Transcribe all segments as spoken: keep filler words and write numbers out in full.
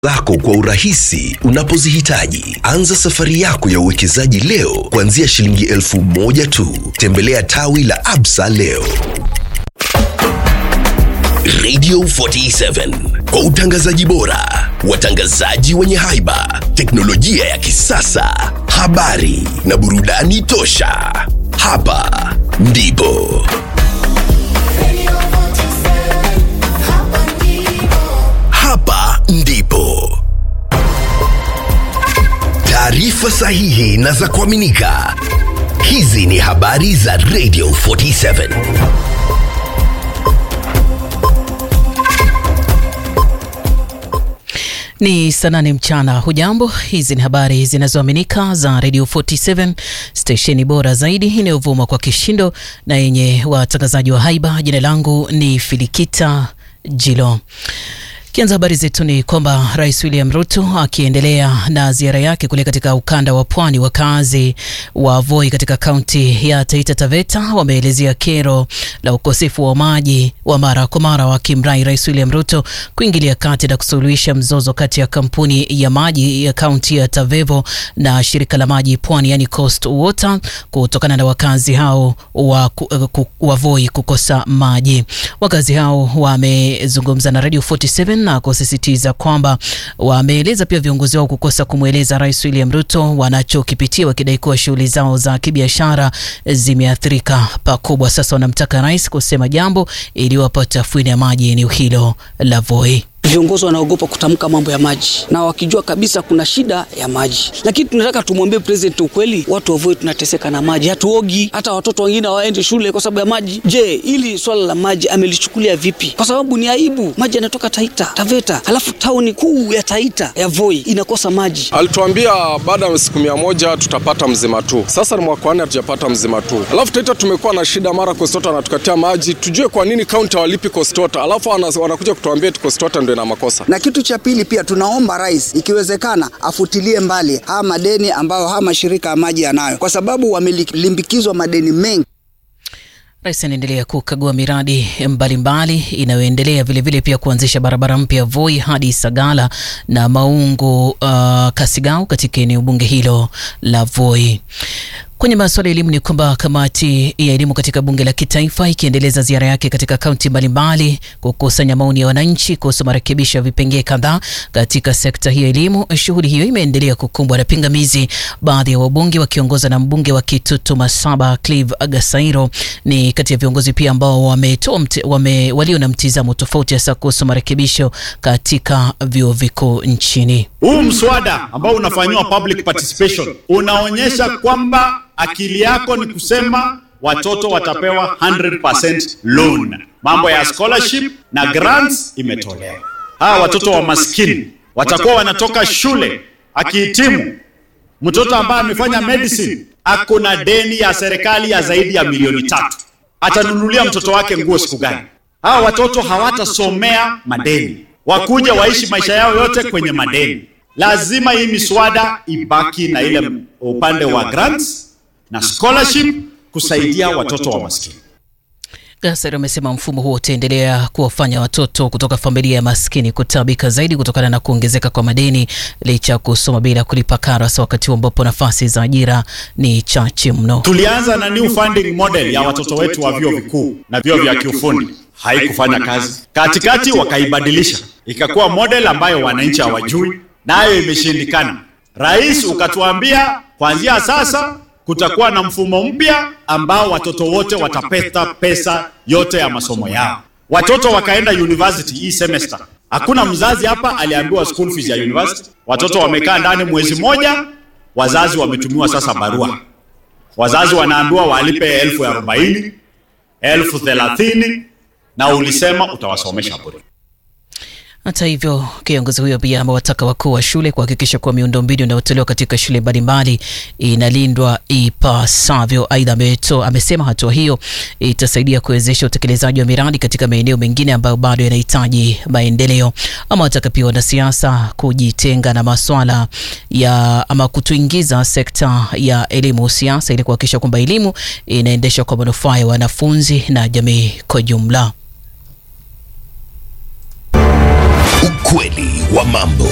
zako kwa urahisi unapozihitaji. Anza safari yako ya uwekezaji leo kuanzia shilingi elfu moja tu. Tembelea tawi la Absa leo. Radio forty-seven, kwa utangazaji bora, watangazaji wenye haiba, teknolojia ya kisasa, habari na burudani tosha. Hapa ndipo Hapa ndipo taarifa sahihi na za kuaminika. Hizi ni habari za Radio forty-seven. Ni saa nane mchana. Hujambo, hizi ni habari zinazoaminika za Radio forty-seven, stesheni bora zaidi inayovuma kwa kishindo na yenye watangazaji wa haiba. Jina langu ni Filikita Jilo. Kianza habari zetu ni kwamba Rais William Ruto akiendelea na ziara yake kule katika ukanda wa pwani, wakazi wa Voi katika kaunti ya Taita Taveta wameelezea kero la ukosefu wa maji wa mara kwa mara, wakimrai Rais William Ruto kuingilia kati na kusuluhisha mzozo kati ya kampuni ya maji ya kaunti ya Tavevo na shirika la maji pwani yani Coast Water, kutokana na wakazi hao wa, wa Voi kukosa maji. Wakazi hao wamezungumza na Radio forty-seven na kusisitiza kwamba wameeleza pia viongozi wao kukosa kumweleza Rais William Ruto wanachokipitia, wakidai kuwa shughuli zao za kibiashara zimeathirika pakubwa. Sasa wanamtaka rais kusema jambo ili wapate afueni ya maji eneo hilo la Voi. Viongozi wanaogopa kutamka mambo ya maji na wakijua kabisa kuna shida ya maji. Lakini tunataka tumwambie president ukweli, watu wa Voi tunateseka na maji. Hatuogi, hata watoto wengine waende shule kwa sababu ya maji. Je, ili swala la maji amelichukulia vipi? Kwa sababu ni aibu, maji yanatoka Taita Taveta, halafu tauni kuu ya Taita ya Voi inakosa maji. Alituambia baada ya siku mia moja tutapata mzima tu. Sasa ni mwaka wanne hatujapata mzima tu. Halafu Taita tumekuwa na shida, mara Coast Water anatukatia maji. Tujue kwa nini county walipi Coast Water? Halafu wanakuja kutuambia Coast Water ndio na makosa. Na kitu cha pili pia tunaomba rais ikiwezekana afutilie mbali haya madeni ambayo haya mashirika ya maji yanayo, kwa sababu wamelimbikizwa madeni mengi. Rais anaendelea kukagua miradi mbalimbali inayoendelea, vile vile pia kuanzisha barabara mpya Voi hadi Sagala na Maungu uh, Kasigau katika eneo bunge hilo la Voi. Kwenye masuala ya elimu ni kwamba kamati ya elimu katika bunge la kitaifa ikiendeleza ziara yake katika kaunti mbalimbali kukusanya maoni ya wananchi kuhusu marekebisho ya vipengee kadhaa katika sekta hii ya elimu. Shughuli hiyo imeendelea kukumbwa na pingamizi, baadhi ya wabunge wakiongozwa na mbunge wa Kitutu Masaba Clive Agasairo ni kati ya viongozi pia ambao wametoa wame, walio na mtizamo tofauti hasa kuhusu marekebisho katika vyuo vikuu nchini. Huu mswada ambao unafanywa public participation unaonyesha kwamba akili yako ni kusema watoto watapewa one hundred percent loan. Mambo ya scholarship na grants imetolewa. Hawa watoto wa maskini watakuwa wanatoka shule, akihitimu mtoto ambaye amefanya medicine ako na deni ya serikali ya zaidi ya milioni tatu. Atanunulia mtoto wake nguo siku gani? Hawa watoto hawatasomea madeni, wakuja waishi maisha yao yote kwenye madeni. Lazima hii miswada ibaki na ile upande wa grants na scholarship kusaidia watoto wa maskini. Gasero amesema mfumo huo utaendelea kuwafanya watoto kutoka familia ya maskini kutabika zaidi kutokana na kuongezeka kwa madeni licha kusoma bila kulipa karo, hasa wakati ambapo nafasi za ajira ni chache mno. Tulianza na new funding model ya watoto wetu wa vyuo vikuu na vyuo vya kiufundi, haikufanya kazi. Katikati wakaibadilisha ikakuwa model ambayo wananchi hawajui, nayo imeshindikana. Rais ukatuambia kuanzia sasa kutakuwa na mfumo mpya ambao watoto wote watapata pesa yote ya masomo yao. Watoto wakaenda university hii semester. Hakuna mzazi hapa aliambiwa school fees ya university. Watoto wamekaa ndani mwezi moja, wazazi wametumiwa sasa barua. Wazazi wanaambiwa walipe elfu arobaini, elfu thelathini na ulisema utawasomesha bure. Hata hivyo, kiongozi huyo pia amewataka wakuu wa shule kuhakikisha kuwa miundombinu inayotolewa katika shule mbalimbali inalindwa ipasavyo. Aidha, amesema hatua hiyo itasaidia kuwezesha utekelezaji wa miradi katika maeneo mengine ambayo bado yanahitaji maendeleo. Ama wataka pia wanasiasa kujitenga na masuala ya ama kutuingiza sekta ya elimu siasa ili kuhakikisha kwamba elimu inaendeshwa kwa manufaa ya wanafunzi na jamii kwa jumla. Ukweli wa mambo.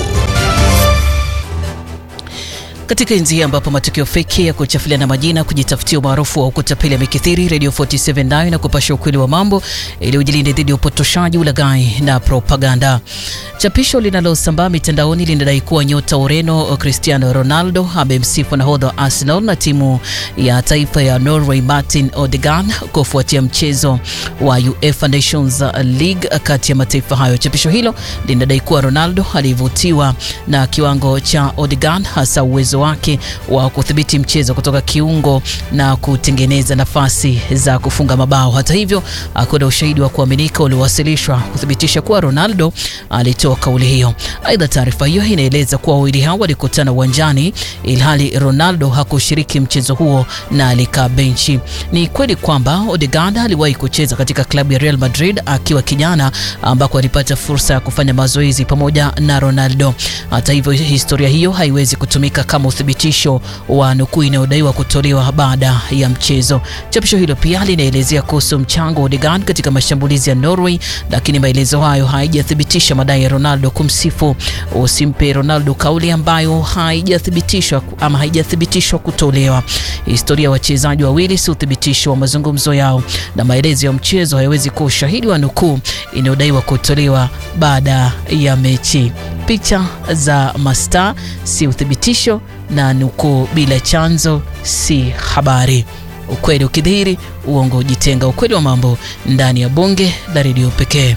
Katika enzi ambapo matukio feki ya kuchafuliana majina, kujitafutia umaarufu wa kutapeli yamekithiri, Radio forty-seven nayo na kupasha ukweli wa mambo ili ujilinde dhidi ya upotoshaji, ulaghai na propaganda. Chapisho linalosambaa mitandaoni linadai kuwa nyota Ureno Cristiano Ronaldo amemsifu nahodha wa Arsenal na timu ya taifa ya Norway Martin Odegaard kufuatia mchezo wa UEFA Nations League kati ya mataifa hayo. Chapisho hilo linadai kuwa Ronaldo alivutiwa na kiwango cha Odegaard, hasa uwezo wake wa kudhibiti mchezo kutoka kiungo na kutengeneza nafasi za kufunga mabao. Hata hivyo, hakuna ushahidi wa kuaminika uliowasilishwa kuthibitisha kuwa Ronaldo alitoa kauli hiyo. Aidha, taarifa hiyo inaeleza kuwa wawili hao walikutana uwanjani ilhali Ronaldo hakushiriki mchezo huo na alikaa benchi. Ni kweli kwamba Odegaard aliwahi kucheza katika klabu ya Real Madrid akiwa kijana, ambako alipata fursa ya kufanya mazoezi pamoja na Ronaldo. Hata hivyo, historia hiyo haiwezi kutumika kama uthibitisho wa nukuu inayodaiwa kutolewa baada ya mchezo. Chapisho hilo pia linaelezea kuhusu mchango wa Odegaard katika mashambulizi ya Norway, lakini maelezo hayo haijathibitisha madai ya Ronaldo kumsifu. Usimpe Ronaldo kauli ambayo haijathibitishwa ama haijathibitishwa kutolewa. Historia ya wachezaji wawili si uthibitisho wa mazungumzo yao, na maelezo ya mchezo hayawezi kuwa ushahidi wa nukuu inayodaiwa kutolewa baada ya mechi. Picha za mastaa si uthibitisho, na nukuu bila chanzo si habari. Ukweli ukidhihiri, uongo ujitenga. Ukweli wa mambo ndani ya bonge la redio pekee.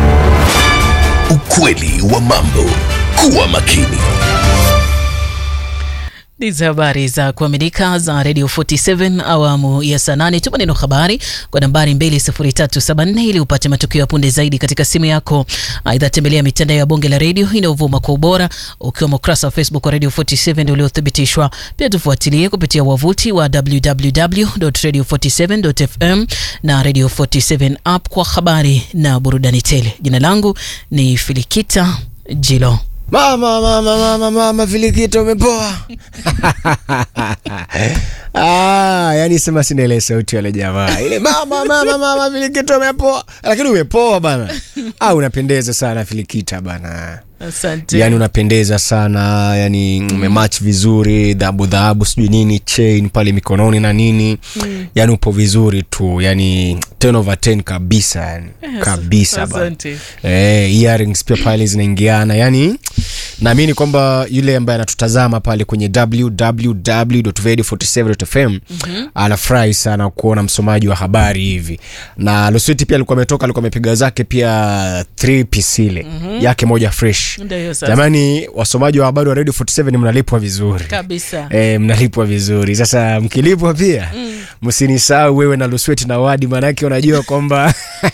Ukweli wa mambo. Kuwa makini. Hizi habari za kuaminika za Radio forty-seven awamu ya saa nane. Tuma neno habari kwa nambari mbili sufuri tatu saba nne ili upate matukio ya punde zaidi katika simu yako. Aidha, tembelea mitandao ya bonge la radio inayovuma kwa ubora, ukiwa ukurasa wa Facebook wa Radio forty-seven uliothibitishwa. Pia tufuatilie kupitia wavuti wa w w w dot radio forty-seven dot f m na Radio forty-seven app kwa habari na burudani tele. Jina langu ni Filikita Jilo. Mama mama mama mama Filikita umepoa. Ah, yani sema sina ile sauti wale jamaa. Ile mama mama mama Filikita umepoa. Lakini umepoa bana. Ah, unapendeza sana Filikita bana. Asante. Yani unapendeza sana, yani umematch vizuri, dhahabu dhahabu sijui nini, chain pale mikononi na nini. Mm. Yani upo vizuri tu, yani ten over ten kabisa yani. Yes, kabisa bana. Asante. Eh, earrings pia pale zinaingiana, yani naamini kwamba yule ambaye anatutazama pale kwenye w w w dot radio forty-seven dot f m mm-hmm. anafurahi sana kuona msomaji wa habari hivi. Na Loswiti pia alikuwa ametoka, alikuwa amepiga zake pia three piece ile mm-hmm. yake moja fresh. Jamani, wasomaji wa habari wa Radio forty-seven mnalipwa vizuri kabisa. Eh, mnalipwa vizuri. Sasa mkilipwa pia mm. msinisahau wewe na Loswiti na Wadi, maana yake unajua kwamba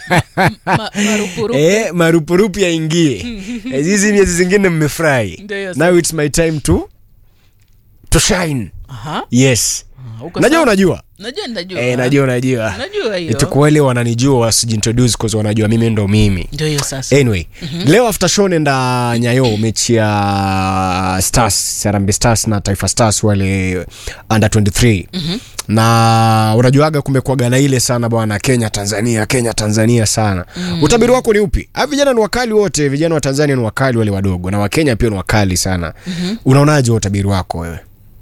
Ma, marupurupu eh marupurupu yaingie. Eh, hizi miezi zingine mmefurahi. Now it's my time to to shine. Aha. Yes. Uh, najua unajua. Najua najua. Eh, najua najua. Najua hiyo. Itakuwale wananijua wasijintroduce cause wanajua mimi ndo mimi. Ndio hiyo sasa. Anyway, mm-hmm. leo after show nenda Nyayo mechi ya Stars, Harambee Stars na Taifa Stars wale under twenty-three. Mhm. Na unajuaga kumekuaga na ile sana bwana, Kenya Tanzania, Kenya Tanzania sana. Mm. Utabiri wako ni upi? Ah, vijana ni wakali wote, vijana wa Tanzania ni wakali wale wadogo, na wa Kenya pia ni wakali sana. Mm-hmm. Unaonaje utabiri wako wewe?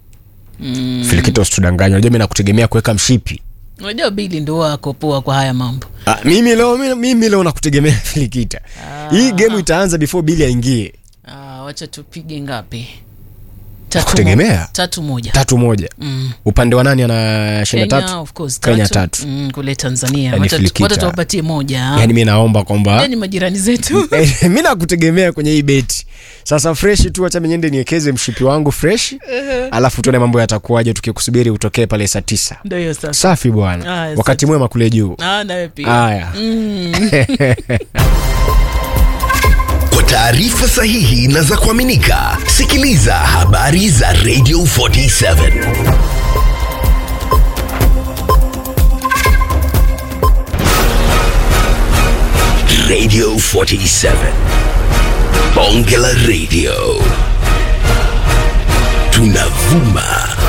Mm. Filikita usitudanganye, unajua mimi nakutegemea kuweka mshipi. Unajua Bili ndio wako poa kwa haya mambo. Ah, mimi leo mimi, mimi leo nakutegemea Filikita. Ah. Hii game itaanza before Bili aingie. Ah, wacha tupige ngapi? Tatu kutegemea tatu moja tatu moja. Mm. Upande wa nani anashinda tatu? Kenya, of course, Kenya tatu. Mm, kule Tanzania wacha tuwapatie moja. Yaani mimi naomba kwamba yani majirani zetu. Mimi nakutegemea kwenye hii beti. Sasa fresh tu, acha niende niekeze mshipi wangu fresh. Uh-huh. Alafu tuone mambo yatakuwaje tukikusubiri utokee pale saa tisa. Ndio hiyo sasa. Safi bwana. Ah, wakati mwema kule juu. Ah, nawe pia. Haya. Mm. Kwa taarifa sahihi na za kuaminika, sikiliza habari za Radio forty-seven. Radio forty-seven. Bonge la Radio. Tunavuma